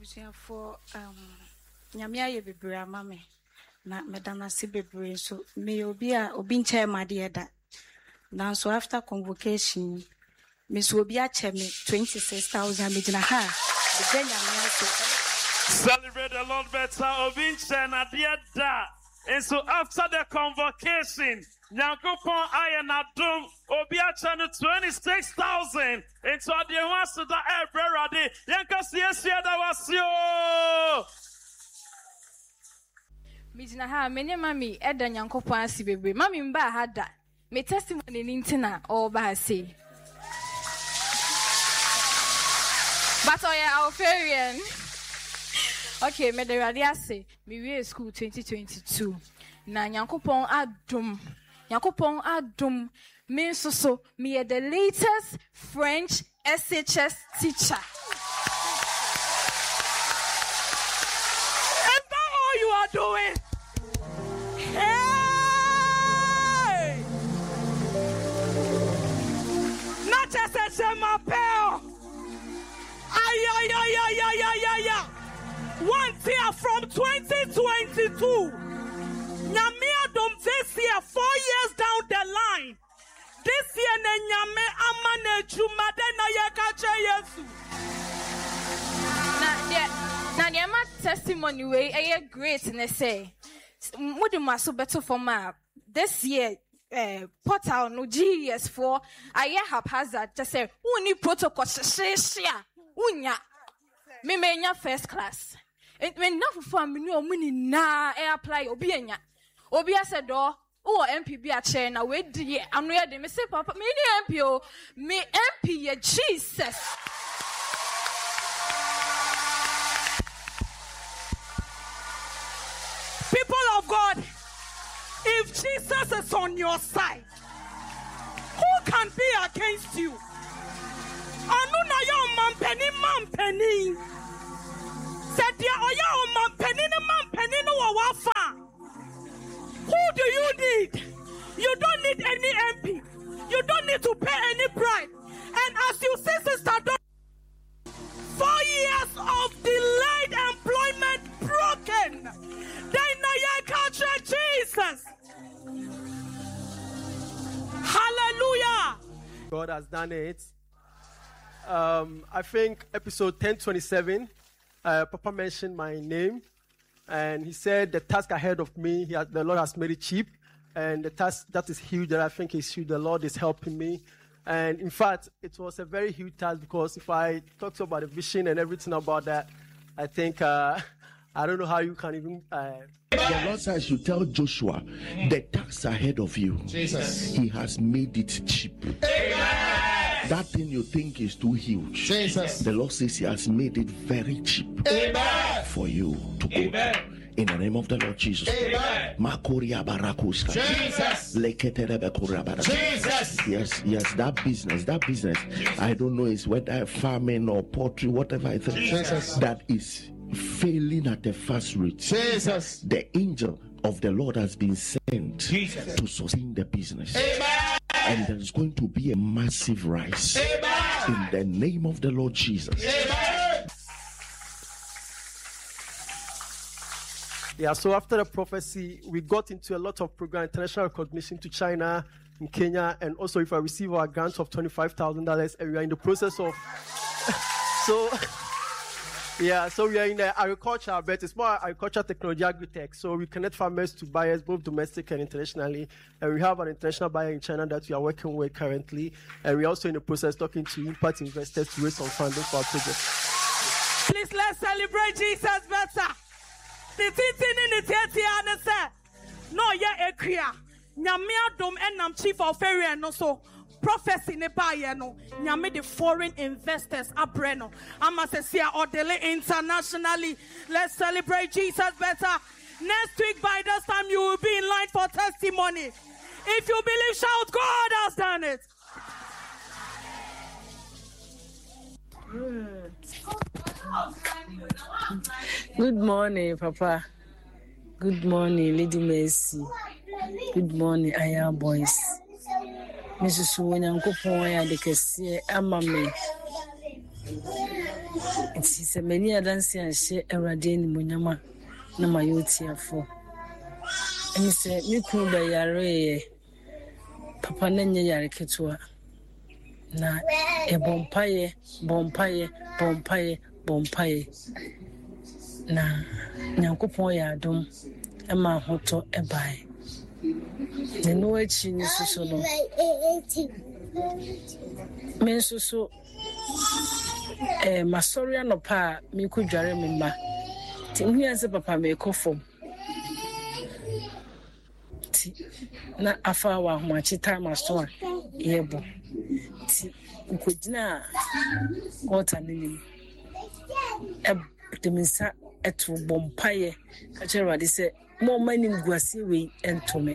for Nyamia ye bebre mame na medana si bebre so me obi a obi nche made da. Now so after convocation me so obi a che me 26,000 me dina ha. Celebrate the Lord better obi nche na de da. And so after the convocation, Nyankopon ayana dum obi a che no 26,000 and so the ones that are ready yanka siesia da wasio. Mijina ha menye mami eda Nyankopon asi bebre mami mba ha da me testimony ni ntina o ba say but our farian okay me the radio say me we school 2022 na Nyankopon adum me so me the latest French SHS teacher. And that all you are doing? Hey! Not just a semapel. Ay. 1 year from 2022. Nyame adom this year 4 years down the line. This year ne nyame amane jumade na yekache Yesu. Na nyama testimony way great and they say what do so better for my this year portal no GS4 I haphazard just say uni protocol share unya me menya first class it when enough for me no money na apply obi enya obi said do oh MP be a chair na we di anu ya de me say papa me ni MP o me MP ye Jesus. People of God, if Jesus is on your side, who can be against you? Anu na yo man penny. Said ya oya man penny no wafa. Who do you need? You don't need any MP. You don't need to pay any price. And as you see, Sister Dawn, 4 years of delayed employment broken. They know you culture Jesus. Hallelujah. God has done it. I think episode 1027, Papa mentioned my name. And he said the task ahead of me, the Lord has made it cheap. And the task that is huge, that I think is huge, the Lord is helping me. And in fact, it was a very huge task because if I talk about the vision and everything about that, I think, I don't know how you can even... The Lord says, you tell Joshua, the task ahead of you, Jesus. He has made it cheap. Amen. That thing you think is too huge, Jesus. The Lord says He has made it very cheap. Amen. For you to go through. In the name of the Lord Jesus. Amen. Jesus. Yes, that business. Jesus. I don't know, it's whether farming or poultry, whatever I think. Jesus. That is failing at a fast rate. Jesus. The angel of the Lord has been sent to sustain the business. Amen. And there's going to be a massive rise. Amen. In the name of the Lord Jesus. Amen. Yeah, so after the prophecy, we got into a lot of program, international recognition to China, in Kenya, and also if I receive our grant of $25,000, and we are in the process of... so we are in the agriculture, but it's more agriculture technology, agri-tech. So we connect farmers to buyers, both domestic and internationally. And we have an international buyer in China that we are working with currently. And we're also in the process talking to impact investors to raise some funding for our project. Please, let's celebrate Jesus better. No, yeah, Ekria. Nyamia dom enam chief of area no so prophecy ne ba ye no nyame the foreign investors abreno amasesia odele internationally. Let's celebrate Jesus better. Next week by this time you will be in line for testimony. If you believe, shout, God has done it. Good morning, Papa. Good morning, Lady Mercy. Good morning, Aya boys. Mrs. Winnankopon ya de kese ama me. It's a many dance and share a radin munyama, no my youth here for. And he said, you could be yare, Papa Nanya Yariketua. Na a bompaye, na Nyankopon ya dom e ma hoto e bai. Ne no achi ni so no. Men so masori anopa mi ku dware me ma. Ti nhuanse papa me kofom. Ti na afa wa ho achita maso a yebo. Ti ukojina water nini. Deminsa eto bompaye ka cherwade se mo mani guase we entome.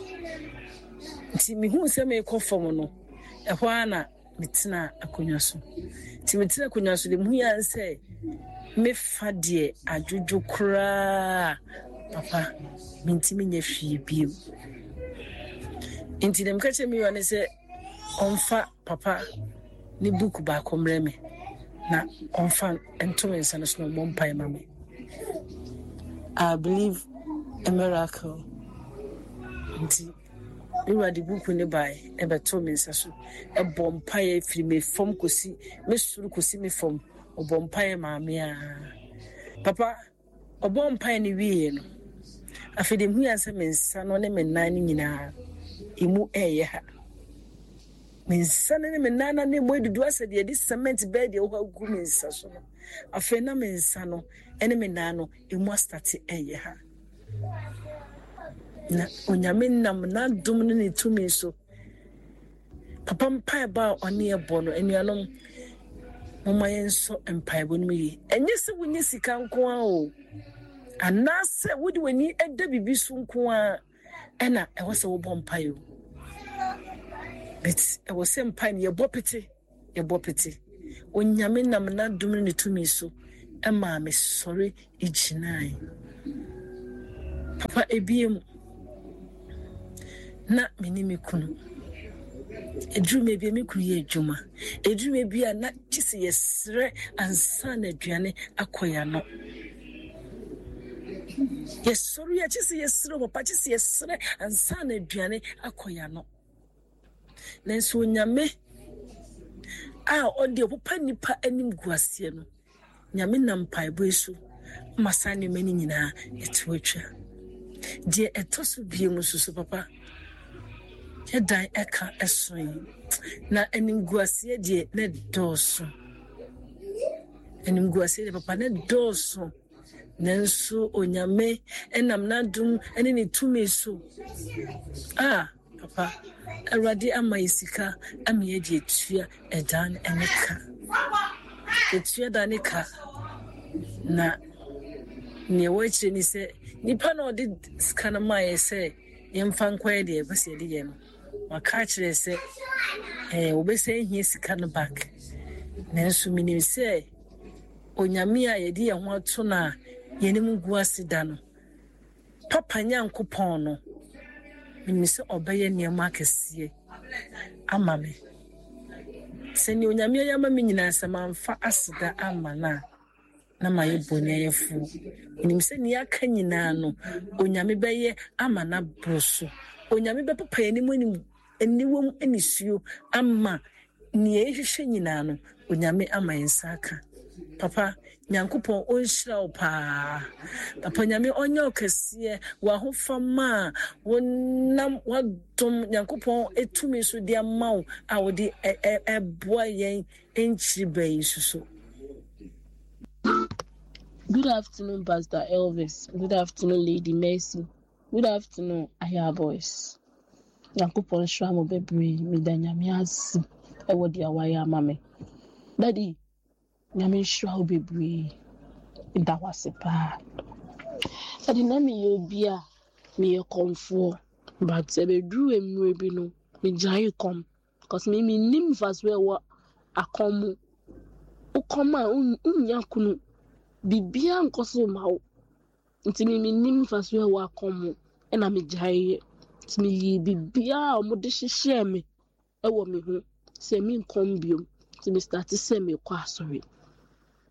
Ti mi hu se me kofom no ehwa na mitina akonwa so. Ti mitina akonwa so de mu ya nse me fade adwojo kra papa mintimi nya hwie bio. Inti dem ka che mi wane se onfa papa ni book ba komre me na onfa entome nsa no so bompai mame. I believe a miracle. Inti we the book ni by ebe to me nsaso e bompaye firi me fom kosi me suru kosi me fom o bompaye maame a papa o bompaye ni wie no afede hu yanse me nsa no ne me nan ni nyina emu eye ha me nsa ne me nan na ne mo edudu asede di cement bed e ho agu me nsa so no afe na me nsa no ene me nan no emu start eye ha na onyame nam na dum ne tumi so papa mpa ba oni ebo no enuanom mama yenso mpa ebo no yi enye se wonye sika nko a o anase wodi wani eda bibi so nko a ena e wo se wo bompa yo bet e wo se mpa ne ye bopete onyame nam na dum ne tumi so e ma me sori ijinai papa ebiem na menimi kunu edrume bi me kunu ye adwuma edrume bi a na kisi yesre ansa na aduane akoya no yesoru ya kisi yesre papa kisi yesre ansa na aduane akoya no nenso nyame a ode papa nipa anim guasie no nyame nam paibo esu masane mani nyina etwetwa die etoso bie mususu papa dan eka esoyi na enimguasie die ne doso enimguasie de papa ne doso nenso onyame enam na dum ene ne tumi so papa awrade ama isika amiye die tua edan eneka etua danika na ne wachi ni se nipa na odi skana maye se yemfa nkwaye de bese de ye no maka kire se obese hie sika no back nenso minim se onyame a ye de ye ho ato na yenim guase da no papa nyankopon no minim se obeye niam akese ama me se ni onyame ya ma me nyina samamfa asida ama na maye bonya yefu inimse ni aka nyina no onyame beye ama na broso onyame be papa enimu eniwom enisuo ama ni ehwehwe nyina no onyame ama yensaka papa nyankopon onhyira wo pa papa nyame onye okese wa hofama wonam wadom nyankopon etumi so dia mawo a wodi eboa yen enchiri bayi suso. Good afternoon, Pastor Elvis. Good afternoon, Lady Mercy. Good afternoon, Aya Boys. Yankupon Shamo Bebri, Midanyamias, Ewodia Waya Mame. Daddy, Yami Shao Bebri, that was a pa. Daddy, Nami Yobia, me a comfort, but Sebe drew a mubino, me jay come, cause me nymph as well a come. O come, Yakunu. Bibia nkoso mawo ntimi minim faswe wa komo ena me jaye ntimi yi bibia omode hyehye me ewo me hu se mi nkom biom ntimi start se me kwa sorry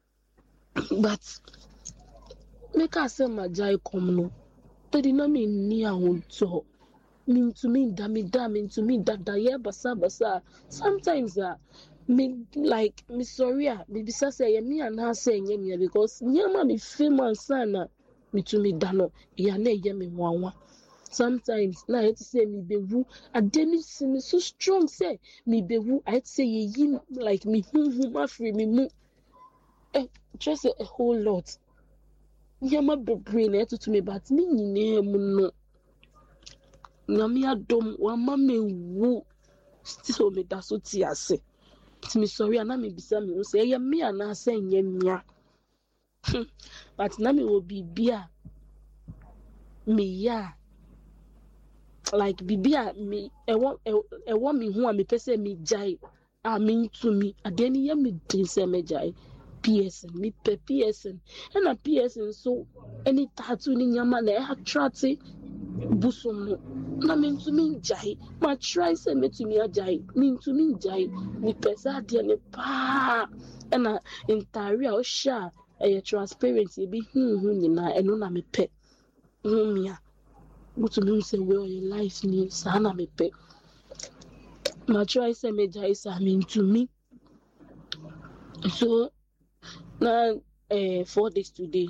But make us say my jai come no. They did not mean near old so. Mean to me, damn, to me that yeah, basa. Sometimes me like me sorry, me say me and her saying yeah because nyama me famous sana me to me dano ya ne ye me wawa. Sometimes na I say me bewu ademi see me so strong say me bewu I say ye like me my free me mu just a whole lot. Nyama bebre na to me but me nyine mu no. Nyame adom wa mama wu still me da so ti ase. Ti me sorry na me bisa me say ye me ana say nye mia. But na me wo bibia me ya like bibia me e won me hu a me pese me jai a me to me adeni ye me din say me jai PSN me pe PSN and a PSN so any tattoo ni nyama na attract busumu na me to me jai ma try say me to me jai me to me jai me pesa de ne pa na entire o sha e transparency be nyina eno na me pe mia but me say we your life ni sana me pe ma try say me jai say me to me so na 4 days today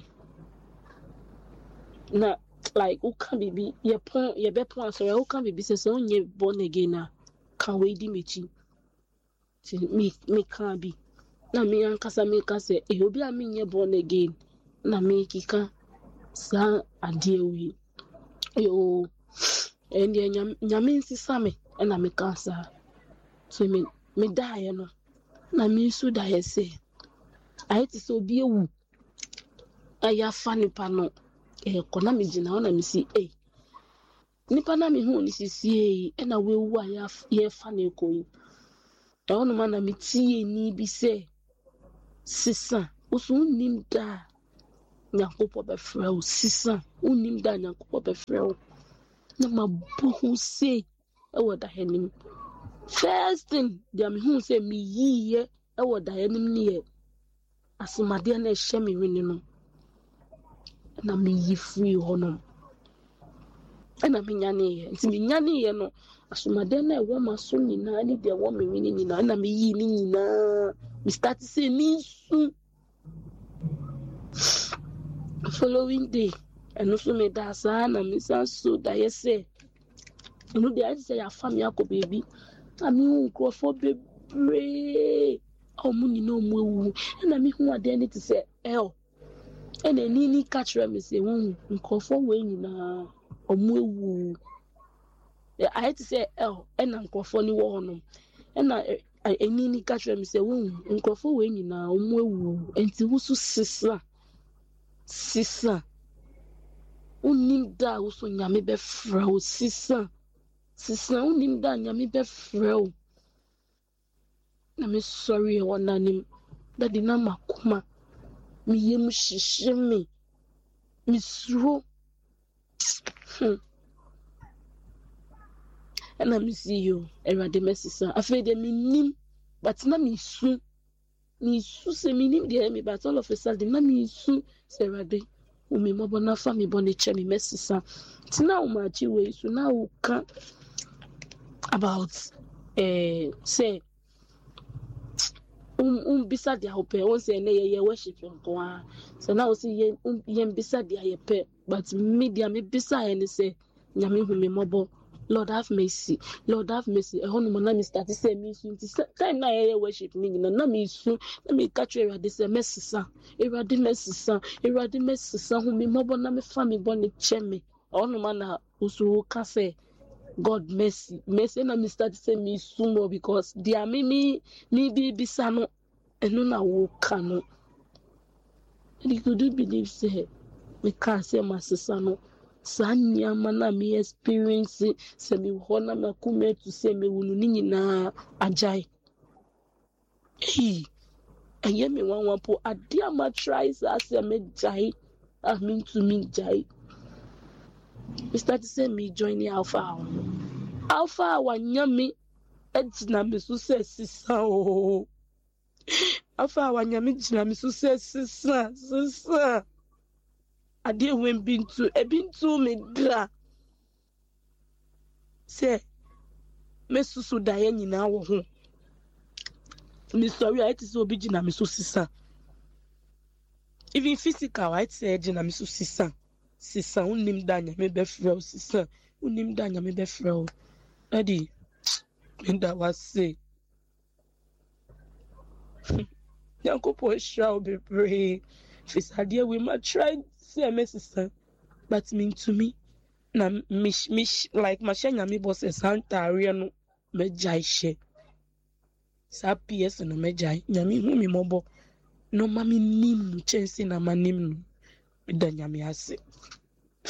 na like who can be your point your be point so who can be say so onye born again na can we di mechi me can be na me ankasa me ka say e obi a me nye born again na me kika sa ade wi yo ende nyame nsisa me na me ka sa so me die no na me so die say I ti so bi ewu aya fani pa no kona me gina ona me si nipa na me hu ni sisi na we wu aya ye fani ko yi da ona ma na me tie ni bi se sisa oso nim da nyakopo be frɛ o sisa unim da nyakopo be frɛ o na ma bu hu se wo da hanim first thing dia me hu se me yiye wo da hanim ne ye asomade na ehye me wini no na me yi free hono na me nyane ye nti me nyane ye no asomade na ewo maso nyina ni de wo me wini nyina na me yi ni nyina me start say ni su following day and also me da sa na me san so da ye say no dey I say ya fam ya ko baby ami unko for bebre omuni no mu ewu na me hu ade ni to say and ni catch me say nkofo we nyina omu ewu I had to say and nkofo ni wo hono na ni catch me say nkofo we nyina omu ewu enti wusu sisa unim da wusu nyame be frɛ sisa unim da nyame be frɛ na me sorry wonanim da di na makoma me yem hihye me suro na me see you erade mesisa afei de me nim but na me su se me nim de me but all of a sudden na me su se erade o me mobo na fa me bone che me mesisa tina o ma chi we so na o ka about say bisa dia hope won say na ye worship nko a so na o say ye bisa dia ye pe but media me bisa any say nyame hu me mobo Lord have mercy e hono na me start say me su nti time na ye worship ni na me su na me catch erade say mesisa hu me mobo na me fa me bone che me hono ma na usu ka say God mercy na me start say me sumo because dia me be bisa no eno na wo ka no and you do believe say me can say my sister no sanya mana me experience say me hona me kuma to say me wunu ni nyina ajai eye me wan po ade ama try say me jai I mean to me jai we start to say me join the alpha wanyame ejina me so say sisa afa wanyame gyina me so sisa ade wen bintu me dra se me susu da ye nyina wo ho me sorry I say obi gyina me so sisa even physical I say gyina me so sisa unim da nyame be frɛ sisa unim da nyame be frɛ adi Minda was say Yankopo shall be brave. This idea we might try say my sister, but mean to me na mish like mashanya mi boss Santa Ariano mejai she. Sa PS no mejai nyami hu mi mobo no mami nim no chance na manim no da nyami ase.